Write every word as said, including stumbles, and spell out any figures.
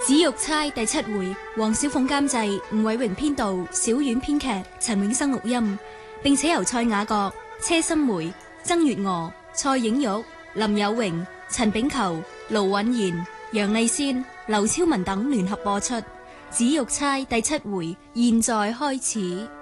紫玉釵第七回，黃小鳳監製，吳偉榮編導，小婉編劇，陳永生錄音，並且由蔡雅閣、車心梅、曾月娥、蔡影玉、林有榮、陳炳球、盧允賢、楊麗仙、劉超文等聯合播出。紫玉釵第七回，現在開始。